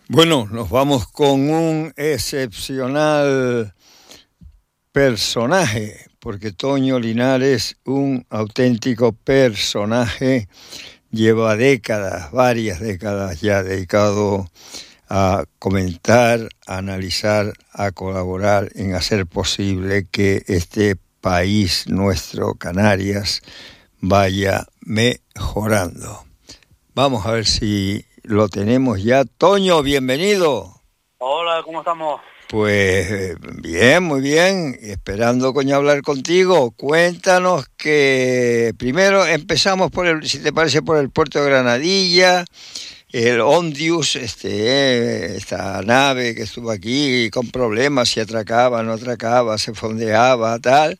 Bueno, nos vamos con un excepcional personaje, porque Toño Linares, un auténtico personaje, lleva décadas, varias décadas ya dedicado a comentar, a analizar, a colaborar en hacer posible que este país nuestro, Canarias, vaya mejorando. Vamos a ver si lo tenemos ya. Toño, bienvenido. Hola, ¿cómo estamos? Pues bien, muy bien, esperando coño hablar contigo. Cuéntanos que primero empezamos si te parece, por el puerto de Granadilla, el Ondius, esta nave que estuvo aquí con problemas, si atracaba, no atracaba, se fondeaba, tal.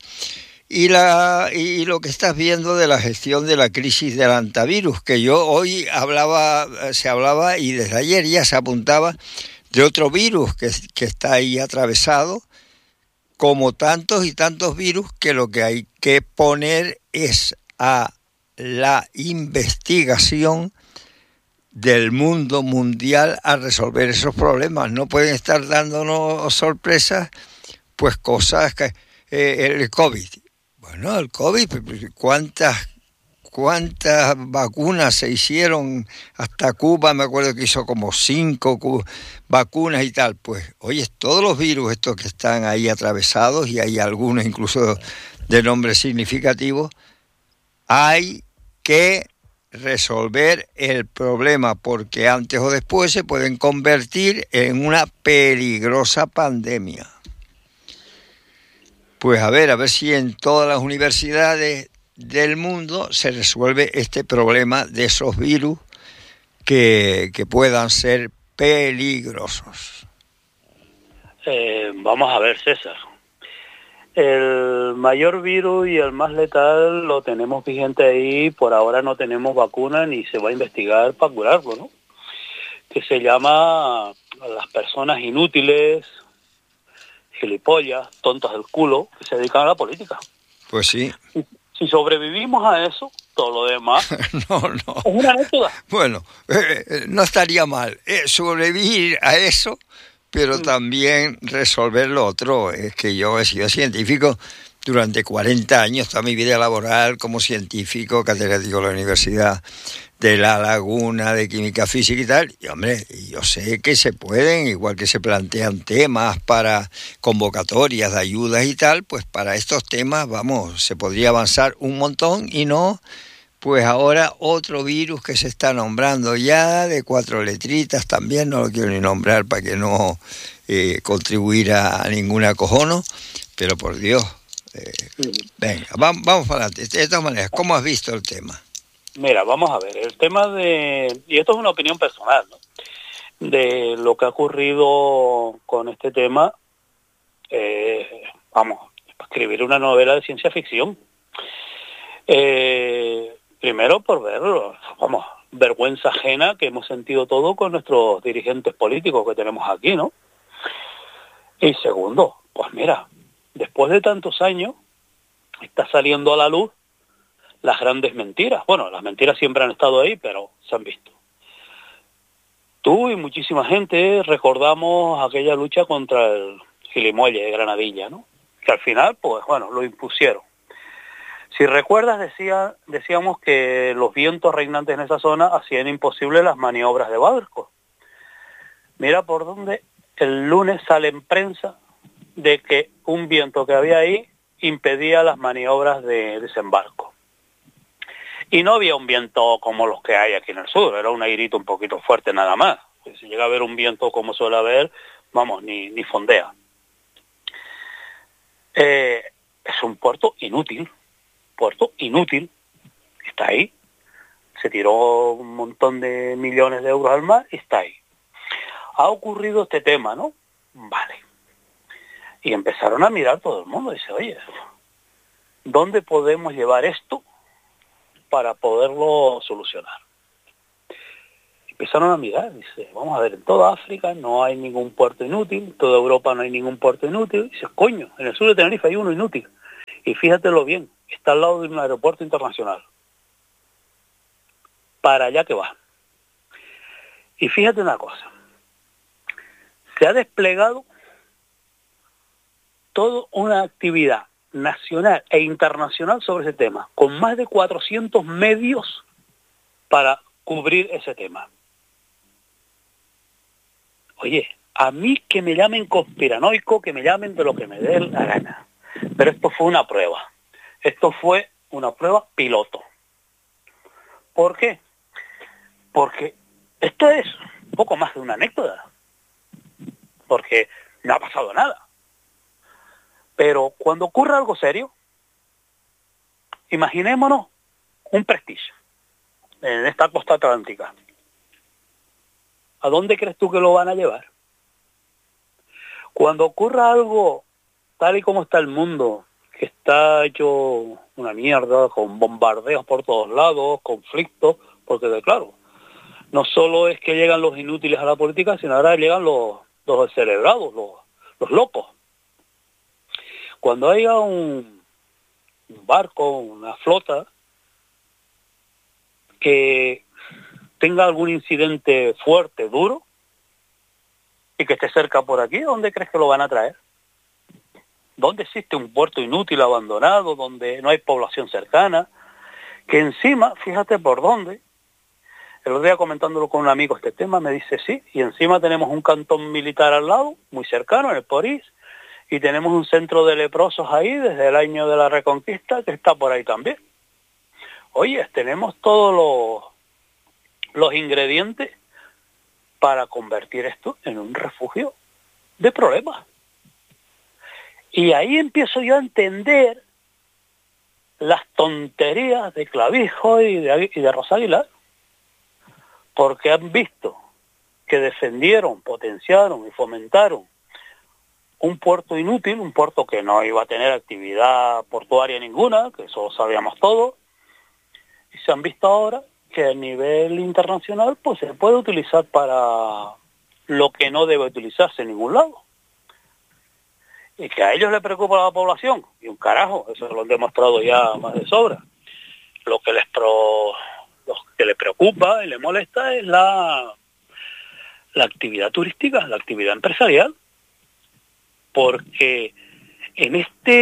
Y lo que estás viendo de la gestión de la crisis del antivirus, que yo hoy se hablaba y desde ayer ya se apuntaba de otro virus que está ahí atravesado, como tantos y tantos virus, que lo que hay que poner es a la investigación del mundo mundial a resolver esos problemas. No pueden estar dándonos sorpresas, pues cosas que el COVID. Bueno, el COVID, ¿cuántas vacunas se hicieron? Hasta Cuba, me acuerdo que hizo como 5 vacunas y tal. Pues, oye, todos los virus estos que están ahí atravesados, y hay algunos incluso de nombres significativos, hay que resolver el problema, porque antes o después se pueden convertir en una peligrosa pandemia. Pues a ver si en todas las universidades del mundo se resuelve este problema de esos virus que puedan ser peligrosos. Vamos a ver, César. El mayor virus y el más letal lo tenemos vigente ahí. Por ahora no tenemos vacuna ni se va a investigar para curarlo, ¿no? Que se llama a las personas inútiles, gilipollas, tontas del culo, que se dedican a la política. Pues sí. Si sobrevivimos a eso, todo lo demás no. es una anécdota. Bueno, no estaría mal sobrevivir a eso, pero también resolver lo otro. Es que yo he sido científico durante 40 años, toda mi vida laboral como científico, catedrático de la Universidad de La Laguna, de Química Física y tal. Y hombre, yo sé que se pueden, igual que se plantean temas para convocatorias de ayudas y tal, pues para estos temas, vamos, se podría avanzar un montón. Y no, pues ahora otro virus que se está nombrando ya, de 4 letritas también, no lo quiero ni nombrar para que no contribuir a ningún acojono, pero por Dios, venga, vamos para adelante. De todas maneras, ¿cómo has visto el tema? Mira, vamos a ver, el tema y esto es una opinión personal, ¿no?, de lo que ha ocurrido con este tema, vamos, escribir una novela de ciencia ficción. Primero por verlo, vamos, vergüenza ajena que hemos sentido todo con nuestros dirigentes políticos que tenemos aquí, ¿no? Y segundo, pues mira, después de tantos años, está saliendo a la luz las grandes mentiras. Bueno, las mentiras siempre han estado ahí, pero se han visto. Tú y muchísima gente recordamos aquella lucha contra el gilimuelle de Granadilla, ¿no?, que al final, pues bueno, lo impusieron. Si recuerdas, decíamos que los vientos reinantes en esa zona hacían imposible las maniobras de barcos. Mira por dónde el lunes sale en prensa de que un viento que había ahí impedía las maniobras de desembarco. Y no había un viento como los que hay aquí en el sur, era un airito un poquito fuerte nada más. Si llega a haber un viento como suele haber, vamos, ni fondea. Es un puerto inútil, está ahí. Se tiró un montón de millones de euros al mar y está ahí. Ha ocurrido este tema, ¿no? Vale. Y empezaron a mirar todo el mundo y dice, oye, ¿dónde podemos llevar esto para poderlo solucionar? Empezaron a mirar, dice, vamos a ver, en toda África no hay ningún puerto inútil, en toda Europa no hay ningún puerto inútil. Dice, coño, en el sur de Tenerife hay uno inútil. Y fíjatelo bien, está al lado de un aeropuerto internacional. Para allá que va. Y fíjate una cosa, se ha desplegado toda una actividad nacional e internacional sobre ese tema, con más de 400 medios para cubrir ese tema. Oye, a mí que me llamen conspiranoico, que me llamen de lo que me dé la gana, pero esto fue una prueba. Esto fue una prueba piloto. ¿Por qué? Porque esto es un poco más de una anécdota, porque no ha pasado nada. Pero cuando ocurra algo serio, imaginémonos un Prestige en esta costa atlántica. ¿A dónde crees tú que lo van a llevar? Cuando ocurra algo tal y como está el mundo, que está hecho una mierda, con bombardeos por todos lados, conflictos, porque claro, no solo es que llegan los inútiles a la política, sino ahora llegan los descerebrados, los locos. Cuando haya un barco, una flota, que tenga algún incidente fuerte, duro, y que esté cerca por aquí, ¿dónde crees que lo van a traer? ¿Dónde existe un puerto inútil, abandonado, donde no hay población cercana? Que encima, fíjate por dónde, el otro día comentándolo con un amigo este tema, me dice sí, y encima tenemos un cantón militar al lado, muy cercano, en el Porís, y tenemos un centro de leprosos ahí desde el año de la Reconquista, que está por ahí también. Oye, tenemos todos los ingredientes para convertir esto en un refugio de problemas. Y ahí empiezo yo a entender las tonterías de Clavijo y de Rosa Aguilar, porque han visto que defendieron, potenciaron y fomentaron un puerto inútil, un puerto que no iba a tener actividad portuaria ninguna, que eso lo sabíamos todos, y se han visto ahora que a nivel internacional pues se puede utilizar para lo que no debe utilizarse en ningún lado. Y que a ellos les preocupa la población, y un carajo, eso lo han demostrado ya más de sobra. Lo que les preocupa y les molesta es la actividad turística, la actividad empresarial, porque en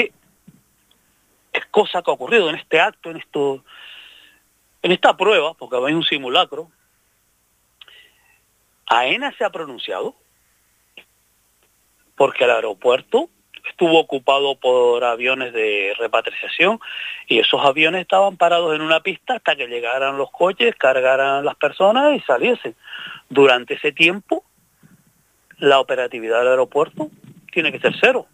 cosa que ha ocurrido, en este acto, en esta prueba, porque hay un simulacro, AENA se ha pronunciado porque el aeropuerto estuvo ocupado por aviones de repatriación y esos aviones estaban parados en una pista hasta que llegaran los coches, cargaran las personas y saliesen. Durante ese tiempo, la operatividad del aeropuerto tiene que ser cero.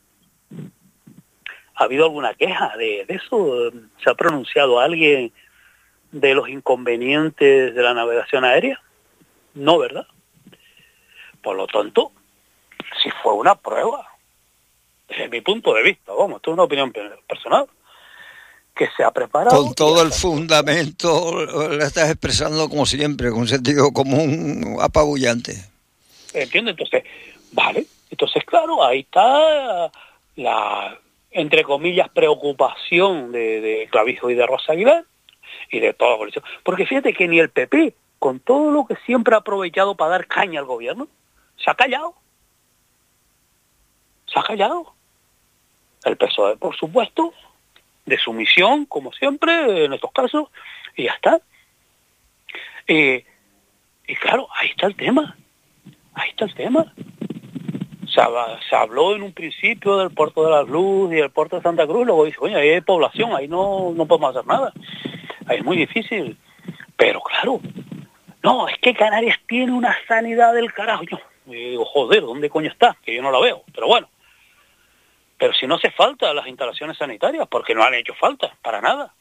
¿Ha habido alguna queja de eso? ¿Se ha pronunciado alguien de los inconvenientes de la navegación aérea? No, ¿verdad? Por lo tanto, si fue una prueba, desde mi punto de vista, vamos, esto es una opinión personal, que se ha preparado. Con todo el fundamento, lo estás expresando como siempre, con un sentido común apabullante. ¿Entiendes? Entonces, vale, entonces claro, ahí está la, entre comillas, preocupación de Clavijo y de Rosa Aguilar y de toda la coalición. Porque fíjate que ni el PP, con todo lo que siempre ha aprovechado para dar caña al gobierno, se ha callado. Se ha callado. El PSOE, por supuesto, de sumisión, como siempre, en estos casos, y ya está. Y claro, ahí está el tema. Ahí está el tema. Se habló en un principio del puerto de la Luz y del puerto de Santa Cruz, luego dice, oye, ahí hay población, ahí no podemos hacer nada. Ahí es muy difícil. Pero claro, no, es que Canarias tiene una sanidad del carajo. Yo digo, joder, ¿dónde coño está? Que yo no la veo, pero bueno. Pero si no hace falta las instalaciones sanitarias, porque no han hecho falta, para nada.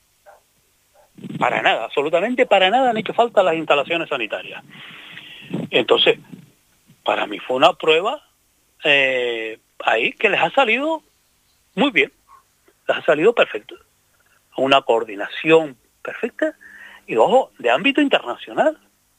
Para nada, absolutamente para nada han hecho falta las instalaciones sanitarias. Entonces, para mí fue una prueba ahí que les ha salido muy bien, les ha salido perfecto. Una coordinación perfecta y, ojo, de ámbito internacional.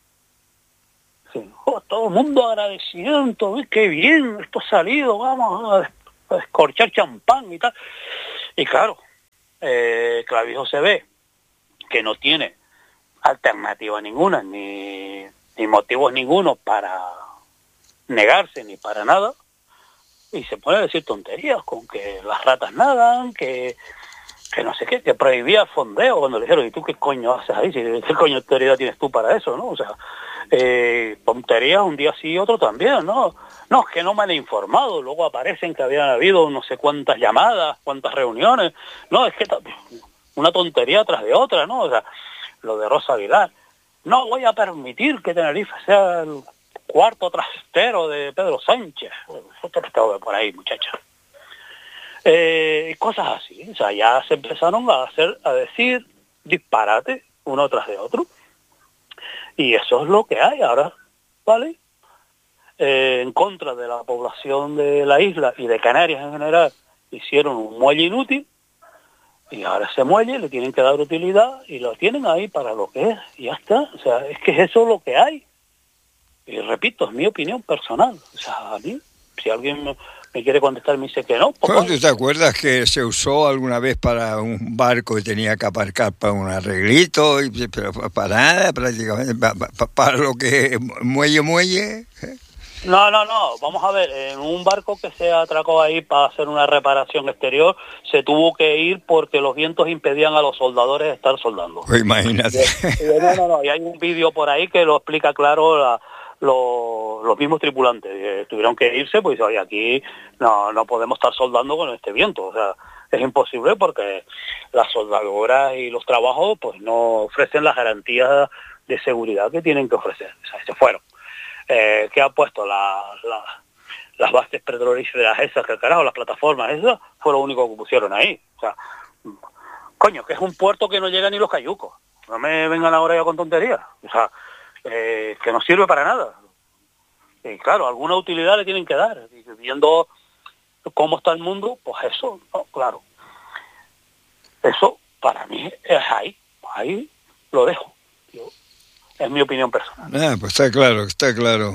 Sí, todo el mundo agradeciendo, qué bien, esto ha salido, vamos a escorchar champán y tal. Y claro, Clavijo se ve que no tiene alternativa ninguna, ni motivos ninguno para negarse ni para nada, y se pone a decir tonterías con que las ratas nadan, que no sé qué, que prohibía el fondeo, cuando le dijeron, ¿y tú qué coño haces ahí? ¿Qué coño de autoridad tienes tú para eso, no? O sea, tonterías un día sí y otro también, ¿no? No, es que no me han informado, luego aparecen que habían habido no sé cuántas llamadas, cuántas reuniones, no, es que una tontería tras de otra, ¿no? O sea, lo de Rosa Aguilar, no voy a permitir que Tenerife sea el cuarto trastero de Pedro Sánchez, eso estaba por ahí, muchacha. Cosas así, o sea, ya se empezaron a decir disparate uno tras de otro, y eso es lo que hay ahora, ¿vale? En contra de la población de la isla y de Canarias en general, hicieron un muelle inútil, y ahora ese muelle le tienen que dar utilidad, y lo tienen ahí para lo que es, y ya está, o sea, es que eso es lo que hay, y repito, es mi opinión personal, o sea, a mí, si alguien me quiere contestar, me dice que no. Pues, ¿tú te acuerdas que se usó alguna vez para un barco y tenía que aparcar para un arreglito? Pero para nada, prácticamente, para lo que muelle. No, vamos a ver, en un barco que se atracó ahí para hacer una reparación exterior, se tuvo que ir porque los vientos impedían a los soldadores estar soldando. Pues imagínate. No, y hay un vídeo por ahí que lo explica claro los mismos tripulantes. Tuvieron que irse, pues oye, aquí no podemos estar soldando con este viento, o sea, es imposible porque las soldaduras y los trabajos pues no ofrecen las garantías de seguridad que tienen que ofrecer, o sea, se fueron. Que ha puesto las bases petrolíferas esas, que carajo, las plataformas esas, fue lo único que pusieron ahí. O sea, coño, que es un puerto que no llega ni los cayucos. No me vengan ahora ya con tonterías. O sea, que no sirve para nada. Y claro, alguna utilidad le tienen que dar. Y viendo cómo está el mundo, pues eso, no, claro. Eso para mí es ahí lo dejo. Es mi opinión personal. Pues está claro.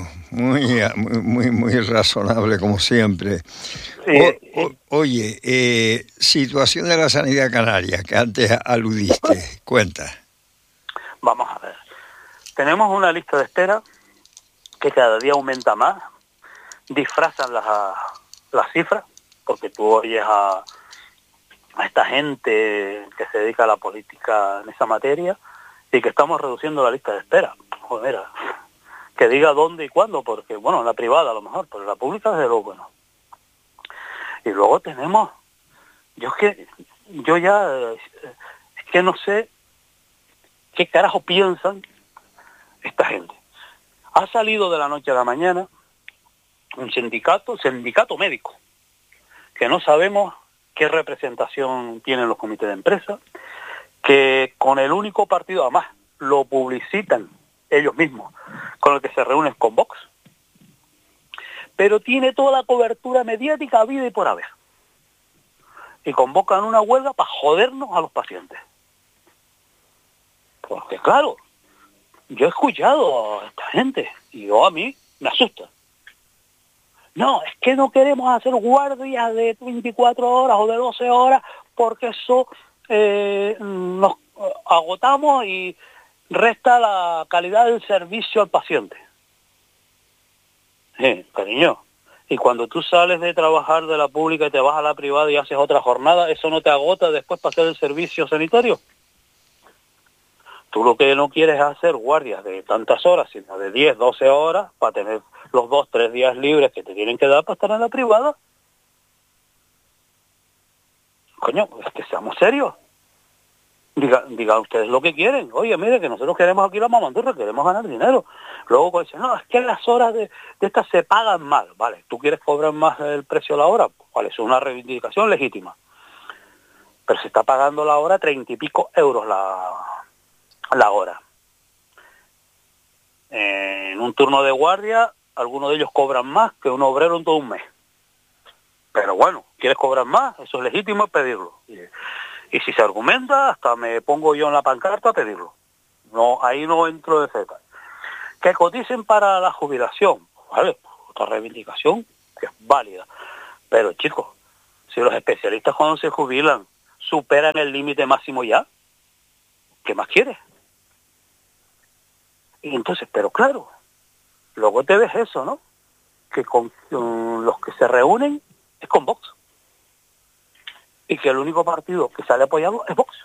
Muy razonable, como siempre. Sí. Oye, situación de la sanidad canaria, que antes aludiste, cuenta. Vamos a ver. Tenemos una lista de espera que cada día aumenta más. Disfrazan las cifras, porque tú oyes a esta gente que se dedica a la política en esa materia, y que estamos reduciendo la lista de espera. Joder, mira, que diga dónde y cuándo, porque, bueno, en la privada a lo mejor, pero en la pública desde luego, bueno. Y luego tenemos, es que no sé qué carajo piensan esta gente. Ha salido de la noche a la mañana un sindicato médico, que no sabemos qué representación tienen los comités de empresa, que con el único partido, además, lo publicitan ellos mismos, con el que se reúnen con Vox, pero tiene toda la cobertura mediática habida y por haber. Y convocan una huelga para jodernos a los pacientes. Porque claro, yo he escuchado a esta gente, y a mí me asusta. No, es que no queremos hacer guardias de 24 horas o de 12 horas, porque eso nos agotamos y resta la calidad del servicio al paciente. Cariño, y cuando tú sales de trabajar de la pública y te vas a la privada y haces otra jornada, ¿eso no te agota después para hacer el servicio sanitario? Tú lo que no quieres es hacer guardias de tantas horas, sino de 10, 12 horas, para tener los 2, 3 días libres que te tienen que dar para estar en la privada. Coño, es que seamos serios. Digan ustedes lo que quieren. Oye, mire, que nosotros queremos aquí la mamandurra, queremos ganar dinero. Luego dicen, no, es que las horas de estas se pagan mal. Vale, ¿tú quieres cobrar más el precio de la hora? Vale, es una reivindicación legítima. Pero se está pagando la hora 30 y pico euros la hora. En un turno de guardia, algunos de ellos cobran más que un obrero en todo un mes. Pero bueno, ¿quieres cobrar más? Eso es legítimo, pedirlo. Y si se argumenta, hasta me pongo yo en la pancarta a pedirlo. No, ahí no entro de Z. Que coticen para la jubilación. Vale, otra reivindicación que es válida. Pero chicos, si los especialistas cuando se jubilan superan el límite máximo ya, ¿qué más quieres? Y entonces, pero claro, luego te ves eso, ¿no? que con los que se reúnen es con Vox. Y que el único partido que sale apoyado es Vox.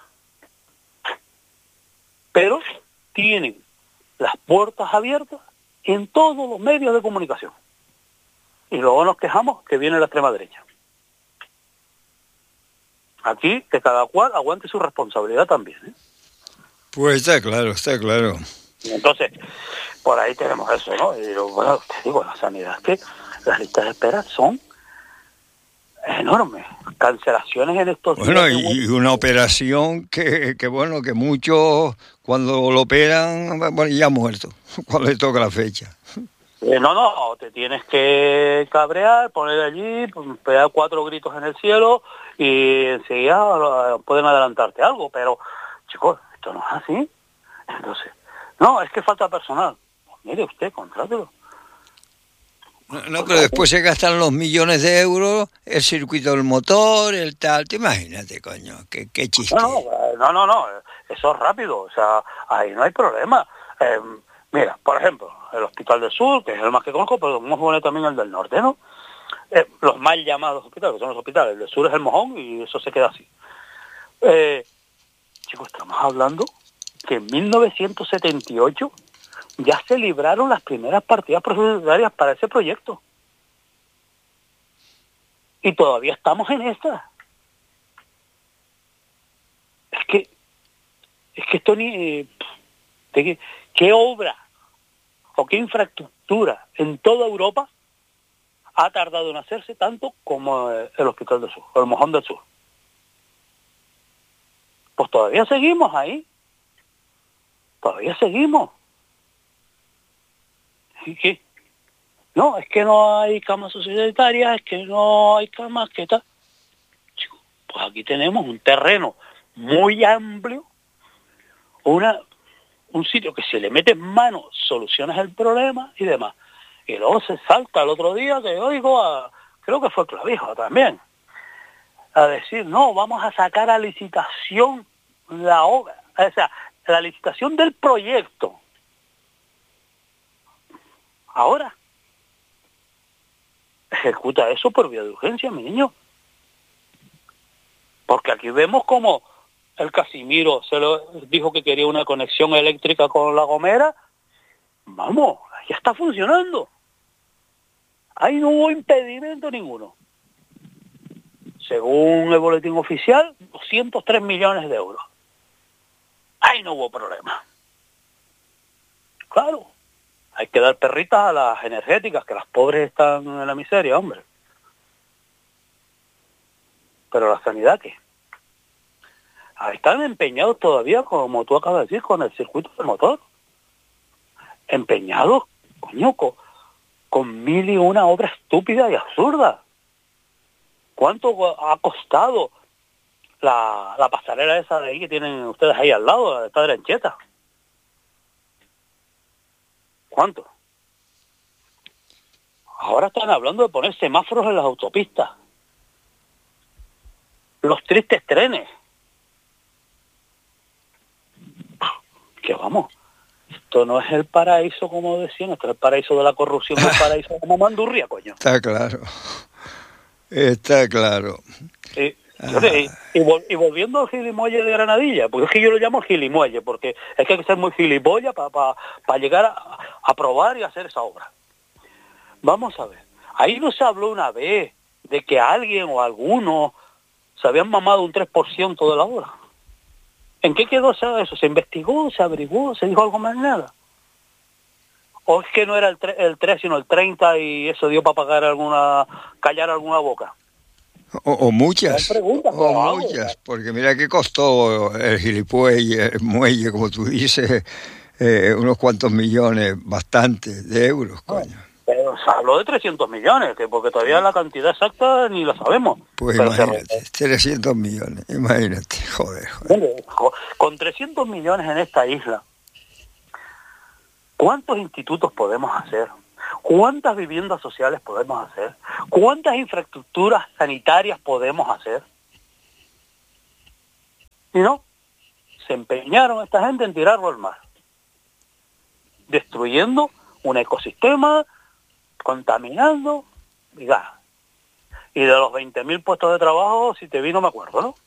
Pero tienen las puertas abiertas en todos los medios de comunicación. Y luego nos quejamos que viene la extrema derecha. Aquí, que cada cual aguante su responsabilidad también, ¿eh? Pues está claro, está claro. Y entonces, por ahí tenemos eso, ¿no? Y bueno, te digo, la sanidad es que las listas de espera son enormes. Cancelaciones en estos Bueno, días. y una operación que bueno, que muchos cuando lo operan, bueno, ya ha muerto, cuando le toca la fecha. No, te tienes que cabrear, poner allí, pegar 4 gritos en el cielo y enseguida pueden adelantarte algo, pero chicos, esto no es así. Entonces, no, es que falta personal. Pues mire usted, contrátelo. No, pero después se gastan los millones de euros, el circuito del motor, el tal, te imagínate, coño, qué chiste. No, eso es rápido, o sea, ahí no hay problema. Mira, por ejemplo, el Hospital del Sur, que es el más que conozco, pero vamos a poner también el del Norte, ¿no? Los mal llamados hospitales, que son los hospitales, el del Sur es el Mojón y eso se queda así. Chicos, estamos hablando que en 1978 ya se libraron las primeras partidas presupuestarias para ese proyecto. Y todavía estamos en esta. Es que esto ni... ¿Qué obra o qué infraestructura en toda Europa ha tardado en hacerse tanto como el Hospital del Sur, o el Mojón del Sur? Pues todavía seguimos ahí. Todavía seguimos. ¿Y qué? No, es que no hay camas societarias, es que no hay camas, ¿qué tal? Chicos, pues aquí tenemos un terreno muy amplio, un sitio que se le mete en mano, soluciones el problema y demás. Y luego se salta el otro día que oigo creo que fue Clavijo también, a decir, no, vamos a sacar a licitación la obra, o sea, la licitación del proyecto. Ahora, ejecuta eso por vía de urgencia, mi niño. Porque aquí vemos como el Casimiro se lo dijo que quería una conexión eléctrica con La Gomera. Vamos, ya está funcionando. Ahí no hubo impedimento ninguno. Según el boletín oficial, 203 millones de euros. Ahí no hubo problema. Claro, hay que dar perritas a las energéticas, que las pobres están en la miseria, hombre. Pero la sanidad, ¿qué? Están empeñados todavía, como tú acabas de decir, con el circuito del motor. Empeñados, coño, con 1001 obras estúpidas y absurdas. ¿Cuánto ha costado la pasarela esa de ahí que tienen ustedes ahí al lado, esta derancheta? ¿Cuánto? Ahora están hablando de poner semáforos en las autopistas. Los tristes trenes. Que vamos, esto no es el paraíso, como decían, esto es el paraíso de la corrupción, el paraíso de la mamandurria, coño. Está claro. Está claro. Y volviendo al gilimuelle de Granadilla, porque es que yo lo llamo gilimuelle, porque es que hay que ser muy gilipollas para llegar a probar y hacer esa obra. Vamos a ver, ahí no se habló una vez de que alguien o alguno se habían mamado un 3% de la obra. ¿En qué quedó eso? ¿Se investigó? ¿Se averiguó? ¿Se dijo algo más? Nada. ¿O es que no era el 3 sino el 30 y eso dio para callar alguna boca? O muchas, muchas, porque mira que costó el gilipuelle, el muelle, como tú dices, unos cuantos millones, bastante, de euros, coño. Pero se habló de 300 millones, porque todavía la cantidad exacta ni la sabemos. Pues pero imagínate, 300 millones, imagínate, joder. Con 300 millones en esta isla, ¿cuántos institutos podemos hacer? ¿Cuántas viviendas sociales podemos hacer? ¿Cuántas infraestructuras sanitarias podemos hacer? Y no, se empeñaron esta gente en tirarlo al mar, destruyendo un ecosistema contaminando y gas. Y de los 20.000 puestos de trabajo, si te vi, no me acuerdo, ¿no?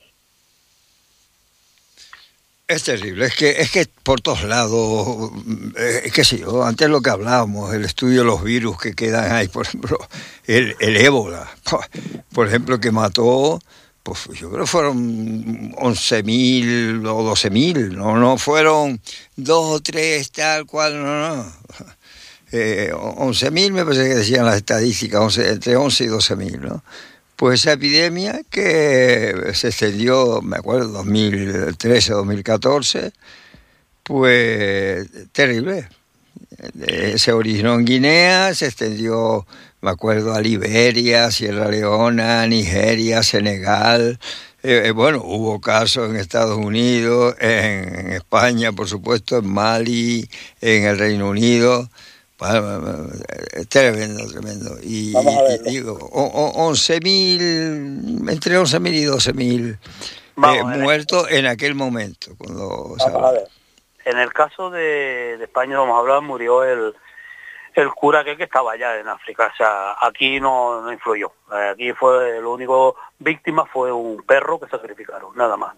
Es terrible, es que por todos lados, qué sé yo, antes lo que hablábamos, el estudio de los virus que quedan ahí, por ejemplo, el ébola, por ejemplo, que mató, pues yo creo que fueron 11.000 o 12.000, no fueron 2 o 3 tal cual, no. 11.000 me parece que decían las estadísticas, entre 11 y 12.000, ¿no? Pues esa epidemia que se extendió, me acuerdo, 2013, 2014, pues terrible. Se originó en Guinea, se extendió, me acuerdo, a Liberia, Sierra Leona, Nigeria, Senegal. Bueno, hubo casos en Estados Unidos, en España, por supuesto, en Mali, en el Reino Unido. Bueno, tremendo. Y digo, 11.000, entre 11.000 y 12.000 muertos en aquel momento. Cuando a ver. En el caso de España, vamos a hablar, murió el cura que estaba allá en África. O sea, aquí no influyó. Aquí fue el único víctima fue un perro que sacrificaron, nada más.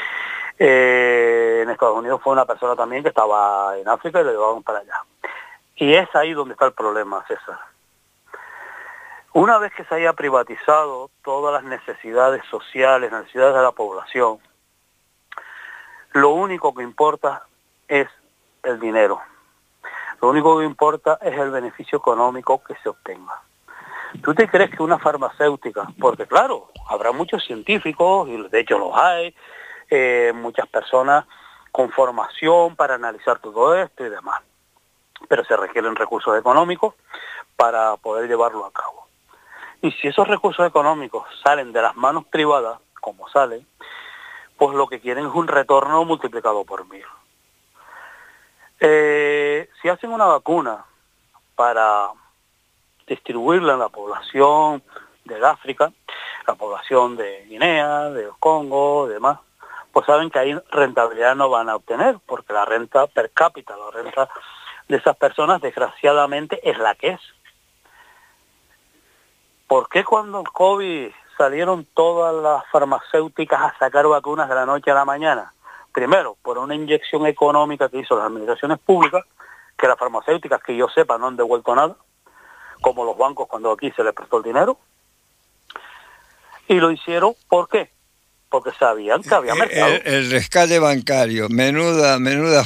En Estados Unidos fue una persona también que estaba en África y lo llevaron para allá. Y es ahí donde está el problema, César. Una vez que se haya privatizado todas las necesidades sociales, necesidades de la población, lo único que importa es el dinero. Lo único que importa es el beneficio económico que se obtenga. ¿Tú te crees que una farmacéutica, porque claro, habrá muchos científicos, y de hecho los hay, muchas personas con formación para analizar todo esto y demás, pero se requieren recursos económicos para poder llevarlo a cabo. Y si esos recursos económicos salen de las manos privadas, como salen, pues lo que quieren es un retorno multiplicado por 1000. Si hacen una vacuna para distribuirla en la población del África, la población de Guinea, de Congo, demás, pues saben que ahí rentabilidad no van a obtener, porque la renta per cápita, la renta de esas personas, desgraciadamente, es la que es. ¿Por qué cuando el COVID salieron todas las farmacéuticas a sacar vacunas de la noche a la mañana? Primero, por una inyección económica que hizo las administraciones públicas, que las farmacéuticas, que yo sepa, no han devuelto nada, como los bancos cuando aquí se les prestó el dinero. Y lo hicieron, ¿por qué? Porque sabían que había mercado. El rescate bancario, menuda.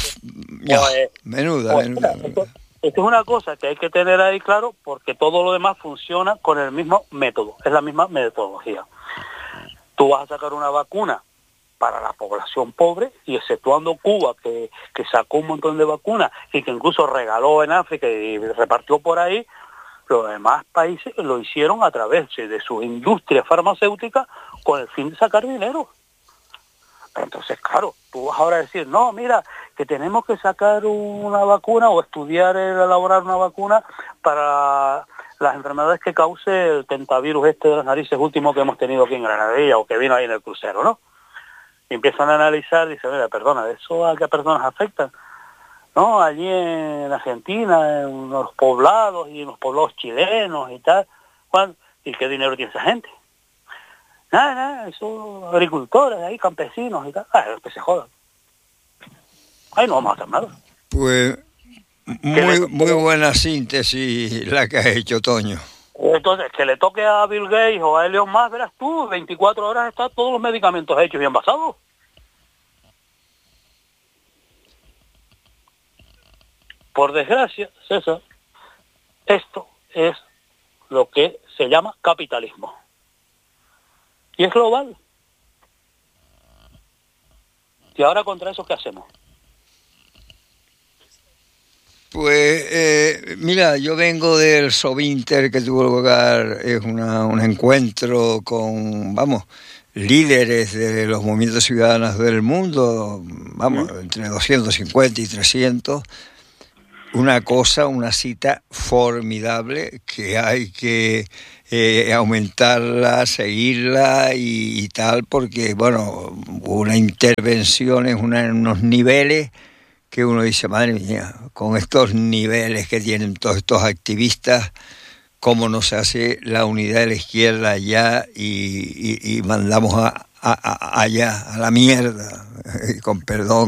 Esto es una cosa que hay que tener ahí claro, porque todo lo demás funciona con el mismo método, es la misma metodología. Tú vas a sacar una vacuna para la población pobre, y exceptuando Cuba, que sacó un montón de vacunas y que incluso regaló en África y repartió por ahí, los demás países lo hicieron a través de su industria farmacéutica con el fin de sacar dinero. Entonces, claro, tú vas ahora a decir, no, mira, que tenemos que sacar una vacuna o estudiar, elaborar una vacuna para las enfermedades que cause el tentavirus de las narices último que hemos tenido aquí en Granadilla o que vino ahí en el crucero, ¿no? Y empiezan a analizar y dicen, mira, perdona, ¿eso a qué personas afecta? No, allí en Argentina, en los poblados y en los poblados chilenos y tal. ¿Cuál? ¿Y qué dinero tiene esa gente? Nada, esos agricultores ahí, campesinos y tal. Que se jodan. Ahí no vamos a hacer nada. Pues muy buena síntesis la que has hecho, Toño. Entonces, que le toque a Bill Gates o a Elon Musk, verás tú, 24 horas están todos los medicamentos hechos y envasados. Por desgracia, César, esto es lo que se llama capitalismo. Y es global. ¿Y ahora contra eso qué hacemos? Pues mira, yo vengo del Sovinter que tuvo lugar, es un encuentro con, líderes de los movimientos ciudadanos del mundo, entre 250 y 300, una cita formidable que hay que aumentarla, seguirla y tal, porque, hubo una intervención en unos niveles que uno dice, madre mía, con estos niveles que tienen todos estos activistas, cómo no se hace la unidad de la izquierda allá y mandamos allá a la mierda, con perdón.